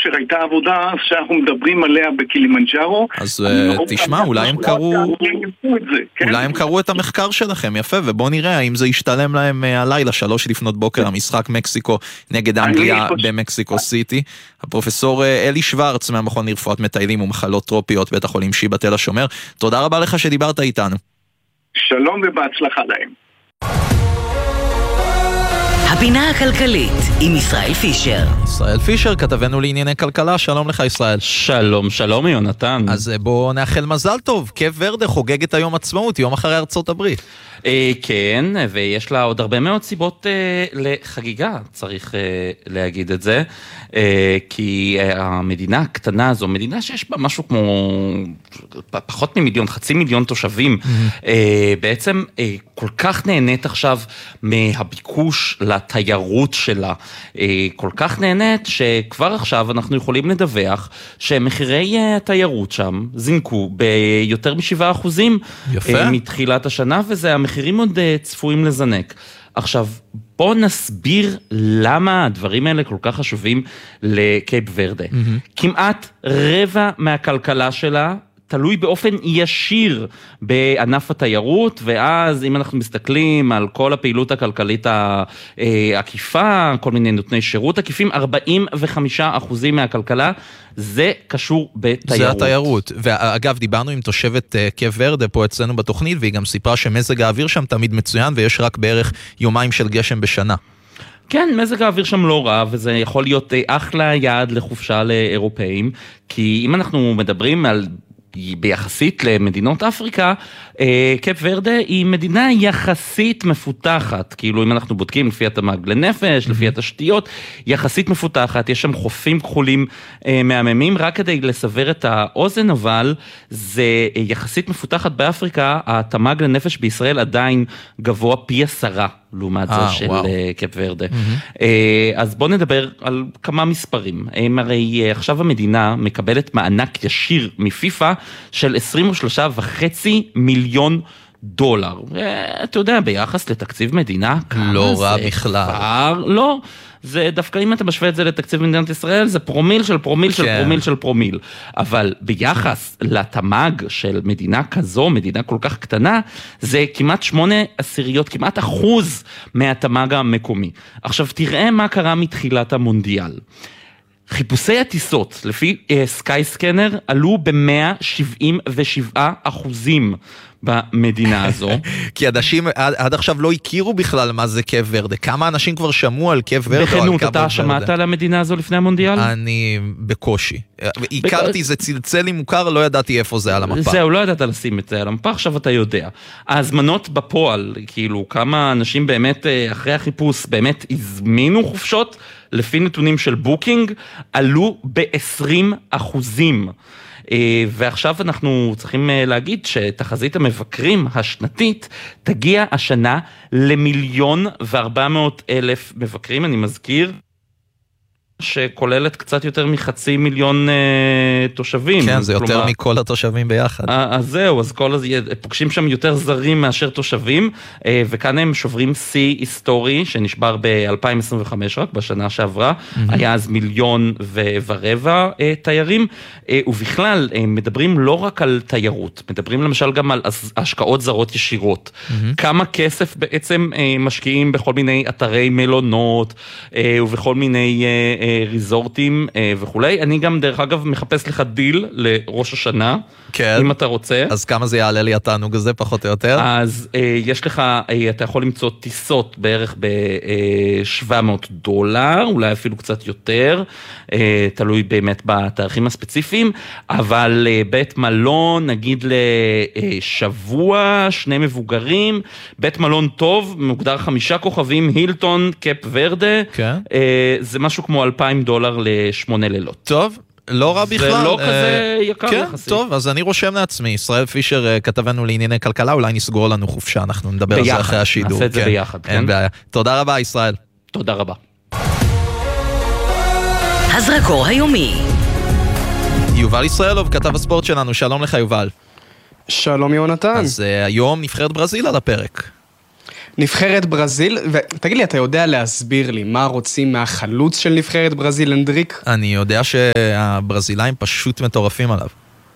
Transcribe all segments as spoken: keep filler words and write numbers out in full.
כאשר הייתה עבודה שאנחנו מדברים עליה בקילימנג'ארו. אז תשמע, אולי הם קראו אולי הם קראו את המחקר שלכם, יפה, ובוא נראה האם זה ישתלם להם הלילה, שלוש לפנות בוקר, המשחק מקסיקו נגד אנגליה במקסיקו סיטי. הפרופסור אלי שוורץ מהמכון לרפואת מטיילים ומחלות טרופיות, בית החולים שיבא תל השומר, תודה רבה לך שדיברת איתנו. שלום ובהצלחה להם. הפינה הכלכלית עם ישראל פישר. ישראל פישר, כתבנו לענייני כלכלה, שלום לך ישראל. שלום, שלום יונתן. אז בוא נאחל מזל טוב, קייפ ורדה חוגגת היום עצמאות, יום אחרי ארצות הברית. אה, כן, ויש לה עוד הרבה מאוד סיבות אה, לחגיגה, צריך אה, להגיד את זה, אה, כי אה, המדינה הקטנה הזו, מדינה שיש בה משהו כמו פחות ממיליון, חצי מיליון תושבים, mm-hmm. אה, בעצם אה, כל כך נהנית עכשיו מהביקוש לתיירות שלה, אה, כל כך נהנית שכבר עכשיו אנחנו יכולים לדווח שמחירי התיירות שם זינקו ביותר משבעה אחוזים אה, מתחילת השנה, וזה המחירים עוד צפויים לזנק. עכשיו, בוא נסביר למה הדברים האלה כל כך חשובים לקייפ ורדה. Mm-hmm. כמעט רבע מהכלכלה שלה תלוי באופן ישיר בענף התיירות, ואז אם אנחנו מסתכלים על כל הפעילות הכלכלית העקיפה, כל מיני נותני שירות עקיפים, ארבעים וחמישה אחוזים מהכלכלה, זה קשור בתיירות. זה התיירות. ואגב, דיברנו עם תושבת קייפ ורדה פה אצלנו בתוכנית, והיא גם סיפרה שמזג האוויר שם תמיד מצוין, ויש רק בערך יומיים של גשם בשנה. כן, מזג האוויר שם לא רע, וזה יכול להיות אחלה יעד לחופשה לאירופאים, כי אם אנחנו מדברים על ביחסית למדינות אפריקה, קייפ ורדה היא מדינה יחסית מפותחת, כאילו אם אנחנו בודקים לפי התמ"ג לנפש, לפי התשתיות, יחסית מפותחת, יש שם חופים כחולים מהממים, רק כדי לסבר את האוזן, אבל זה יחסית מפותחת באפריקה, התמ"ג לנפש בישראל עדיין גבוה פי עשרה, לעומת זה של קייפ ורדה. אז בואו נדבר על כמה מספרים. הרי עכשיו המדינה מקבלת מענק ישיר מפיפה של עשרים ושלושה וחצי מיליון דולר. אתה יודע, ביחס לתקציב מדינה, לא רע בכלל. לא, זה דווקא אם אתה משווה את זה לתקציב מדינת ישראל, זה פרומיל של פרומיל של פרומיל של פרומיל. אבל ביחס לתמ"ג של מדינה כזו, מדינה כל כך קטנה, זה כמעט שמונה עשיריות, כמעט אחוז מהתמ"ג המקומי. עכשיו תראה מה קרה מתחילת המונדיאל. חיפושי הטיסות, לפי סקייסקנר, עלו ב-מאה שבעים ושבעה אחוזים במדינה הזו. כי אנשים עד, עד עכשיו לא הכירו בכלל מה זה קייפ ורדה. כמה אנשים כבר שמעו על קייפ ורדה? בכנות, אתה שמעת על המדינה הזו לפני המונדיאל? אני בקושי. הכרתי, זה צלצל לי מוכר, לא ידעתי איפה זה על המפה. זהו, לא ידעת לשים את זה על המפה, עכשיו אתה יודע. ההזמנות בפועל, כאילו, כמה אנשים באמת אחרי החיפוש, באמת הזמינו חופשות, לפי נתונים של בוקינג, עלו ב-עשרים אחוזים. ועכשיו אנחנו צריכים להגיד שתחזית המבקרים השנתית תגיע השנה למיליון וארבע מאות אלף מבקרים, אני מזכיר, שכוללת קצת יותר מחצי מיליון אה, תושבים. כן, זה יותר כלומר, מכל התושבים ביחד. אז זהו, אז כל הזה, פוגשים שם יותר זרים מאשר תושבים, אה, וכאן הם שוברים שיא היסטורי, שנשבר ב-אלפיים עשרים וחמש רק, בשנה שעברה, mm-hmm. היה אז מיליון ו- ורבע אה, תיירים, אה, ובכלל, אה, מדברים לא רק על תיירות, מדברים למשל גם על השקעות זרות ישירות. Mm-hmm. כמה כסף בעצם אה, משקיעים בכל מיני אתרי מלונות, אה, ובכל מיני אה, ריזורטים וכולי. אני גם דרך אגב מחפש לך דיל לראש השנה, כן. אם אתה רוצה. אז כמה זה יעלה לי התענוג הזה פחות או יותר? אז יש לך, אתה יכול למצוא טיסות בערך ב-שבע מאות דולר, אולי אפילו קצת יותר, תלוי באמת בתאריכים הספציפיים, אבל בית מלון, נגיד לשבוע, שני מבוגרים, בית מלון טוב, מוגדר חמישה כוכבים, הילטון, קייפ ורדה, כן. זה משהו כמו אלפיים דולר לשמונה לילות. טוב. לא רע בכלל. זה לא כזה יקר כן, יחסית. טוב, אז אני רושם לעצמי. ישראל פישר כתבנו לענייני כלכלה, אולי נסגור לנו חופשה, אנחנו נדבר על זה אחרי השידור. נעשה את זה ביחד, כן? אין בעיה. תודה רבה, ישראל. תודה רבה. הזרקור היומי. יובל ישראלוב, כתב הספורט שלנו, שלום לך יובל. שלום יונתן. אז uh, היום נבחרת ברזיל על הפרק. נבחרת ברזיל, ותגיד לי, אתה יודע להסביר לי מה רוצים מהחלוץ של נבחרת ברזיל, אנדריק? אני יודע שהברזילאים פשוט מטורפים עליו.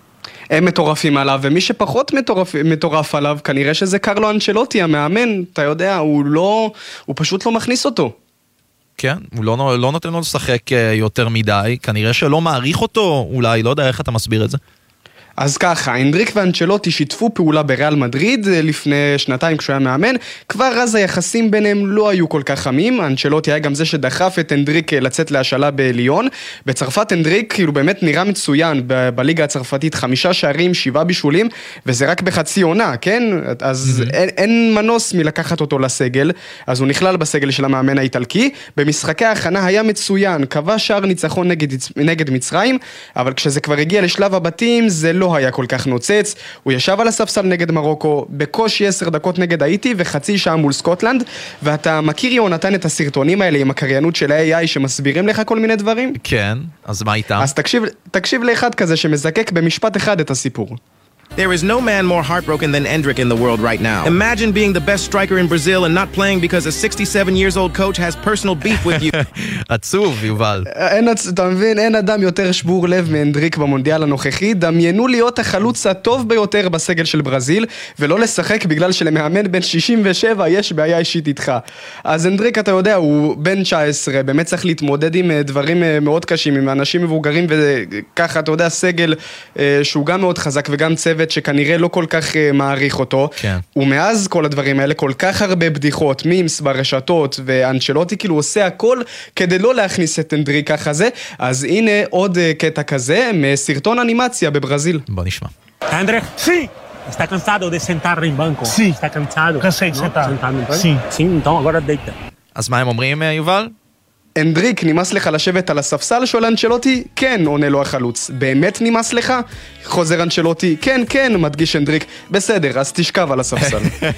הם מטורפים עליו, ומי שפחות מטורף, מטורף עליו, כנראה שזה קרלו אנצ'לוטי, המאמן, אתה יודע, הוא לא, הוא פשוט לא מכניס אותו. כן, הוא לא, לא נותן לו לשחק יותר מדי, כנראה שלא מעריך אותו, אולי, לא יודע איך אתה מסביר את זה. אז ככה, אנדריק ואנצ'לוטי שיתפו פעולה בריאל מדריד לפני שנתיים כשהוא היה מאמן, כבר אז היחסים ביניהם לא היו כל כך חמים, אנצ'לוטי היה גם זה שדחף את אנדריק לצאת להשאלה בליון, בצרפת אנדריק כאילו באמת נראה מצוין ב- בליגה הצרפתית, חמישה שערים, שבעה בישולים, וזה רק בחצי עונה, כן? אז mm-hmm. אין, אין מנוס מלקחת אותו לסגל, אז הוא נכלל בסגל של המאמן האיטלקי, במשחקי ההכנה היה מצוין, קבע שער ניצחון נגד, נגד מצרים, אבל כשזה כבר הגיע לשלב הבתים, זה לא היה כל כך נוצץ, הוא ישב על הספסל נגד מרוקו, בקושי עשר דקות נגד האיטי וחצי שעה מול סקוטלנד, ואתה מכיר יונתן את הסרטונים האלה עם הקריינות של ה-איי איי שמסבירים לך כל מיני דברים? כן, אז מה איתם? אז תקשיב, תקשיב לאחד כזה שמזקק במשפט אחד את הסיפור. There is no man more heartbroken than Endrick in the world right now. Imagine being the best striker in Brazil and not playing because a sixty-seven years old coach has personal beef with you. עצוב, יובל. אין, אתה מבין, אין אדם יותר שבור לב מאנדריק במונדיאל הנוכחי. דמיינו להיות החלוץ הטוב ביותר בסגל של ברזיל, ולא לשחק בגלל שלמאמן בן שישים ושבע יש בעיה אישית איתך. אז אנדריק, אתה יודע, הוא בן תשע עשרה, באמת צריך להתמודד עם דברים מאוד קשים, עם אנשים מבוגרים, וככה, אתה יודע, סגל שהוא גם מאוד חזק וגם צוות שכנראה לא כל כך מעריך אותו, כן. ומאז כל הדברים האלה כל כך הרבה בדיחות, מימס ברשתות, ואנצ'לוטי כאילו עושה הכל כדי לא להכניס את אנדריק ככה זה, אז הנה עוד קטע כזה מסרטון אנימציה בברזיל. בוא נשמע. André, sim. Está cansado de sentar em banco? Sim. Está cansado? Cansei de sentar. Sentar no banco? Sim. Sim, então agora deita. אז מה הם אומרים, יובל? אנדריק, נמאס לך לשבת על הספסל? שואל אנצ'לוטי, כן, עונה לו החלוץ. באמת נמאס לך? חוזר אנצ'לוטי, כן, כן, מדגיש אנדריק. בסדר, אז תשכב על הספסל.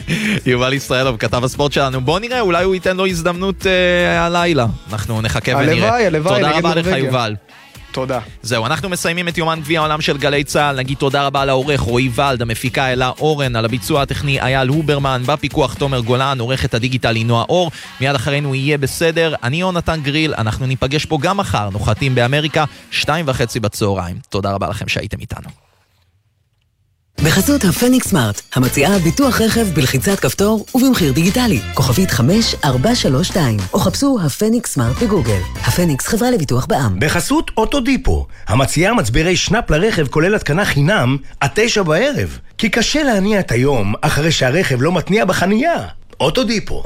יובל ישראלוב, כתב הספורט שלנו. בוא נראה, אולי הוא ייתן לו הזדמנות אה, הלילה. אנחנו נחכה ונראה. הלוואי, הלוואי. תודה רבה לך, יובל. תודה. זהו, אנחנו מסיימים את יומן גביע העולם של גלי צהל. נגיד תודה רבה לעורך רועי ולד, המפיקה אלה אורן, על הביצוע הטכני אייל הוברמן, בפיקוח תומר גולן, עורכת הדיגיטל נועה אור. מיד אחרינו יהיה בסדר. אני יונתן גריל, אנחנו ניפגש פה גם מחר, נוחתים באמריקה, שתיים וחצי בצהריים. תודה רבה לכם שהייתם איתנו. בחסות הפניקס סמארט, המציעה ביטוח רכב בלחיצת כפתור ובמחיר דיגיטלי. כוכבית חמש ארבע שלוש שתיים, או חפשו הפניקס סמארט בגוגל. הפניקס חברה לביטוח בע"מ. בחסות אוטודיפו, המציעה מצברי שנאפ לרכב כולל התקנה חינם עד תשע בערב. כי קשה להניע את היום אחרי שהרכב לא מתניע בחנייה. אוטודיפו.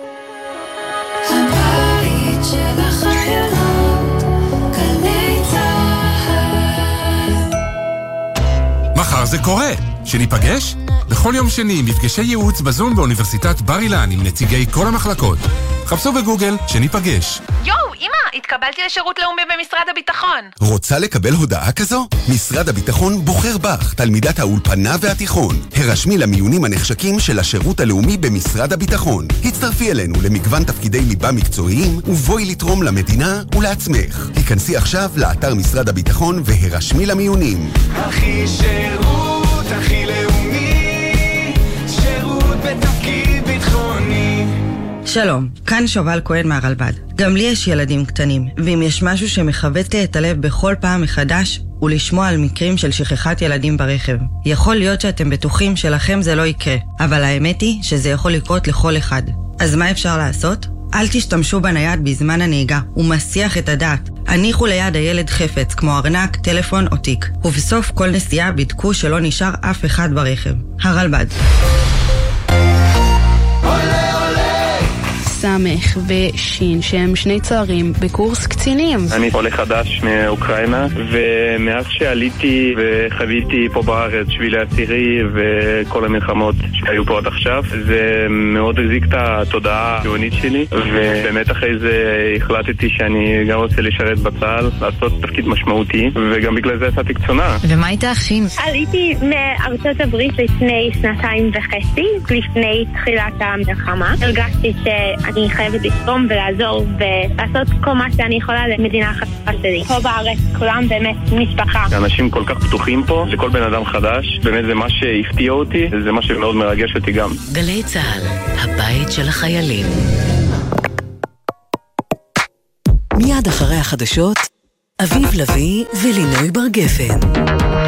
הבית של החיילות, גלי צהל. מחר זה קורה. שניפגש? בכל יום שני מפגשי ייעוץ בזום באוניברסיטת בר אילן עם נציגי כל המחלקות. חפשו בגוגל שניפגש. יואו, אמא, התקבלתי לשירות לאומי במשרד הביטחון. רוצה לקבל הודעה כזו? משרד הביטחון בוחר בך, תלמידת האולפנה והתיכון. הרשמי למיונים הנחשקים של השירות הלאומי במשרד הביטחון. הצטרפי אלינו למגוון תפקידי ליבה מקצועיים, ובואי לתרום למדינה ולעצמך. היכנסי עכשיו לאתר משרד הביטחון והרשמי למיונים. הכי שירות, הכי לאומי, שירות בתפקיד ביטחוני. שלום, כאן שובל כהן מהרלב"ד. גם לי יש ילדים קטנים, ואם יש משהו שמחבט לי את הלב בכל פעם מחדש, הוא לשמוע על מקרים של שכחת ילדים ברכב. יכול להיות שאתם בטוחים שלכם זה לא יקרה, אבל האמת היא שזה יכול לקרות לכל אחד. אז מה אפשר לעשות? אל תשתמשו בנייד בזמן הנהיגה, הוא מסיח את הדעת. הניחו ליד הילד חפץ, כמו ארנק, טלפון או תיק. ובסוף כל נסיעה בדקו שלא נשאר אף אחד ברכב. הרלב"ד. סמך ושין שהם שני צוערים בקורס קצינים. אני עולה חדש מאוקראינה, ומאז שעליתי וחוויתי פה בארץ שבילי עשירי וכל המלחמות שהיו פה עד עכשיו, זה מאוד הזיק את התודעה הציונית שלי, ובאמת אחרי זה החלטתי שאני גם רוצה לשרת בצה"ל, לעשות תפקיד משמעותי, וגם בגלל זה יצאתי קצונה. ומה איתך, שין? עליתי מארצות הברית לפני שנתיים וחצי, לפני תחילת המלחמה. הרגשתי ש אני חייבת לתרום ולעזור ולעשות כל מה שאני יכולה למדינה החדשה שלי. פה בארץ כולם באמת משפחה. אנשים כל כך פתוחים פה, לכל בן אדם חדש, באמת זה מה שהפתיע אותי, זה מה שמאוד מרגש אותי גם. גלי צהל, הבית של החיילים. מיד אחרי החדשות, אביב לוי ולינוי בר גפן.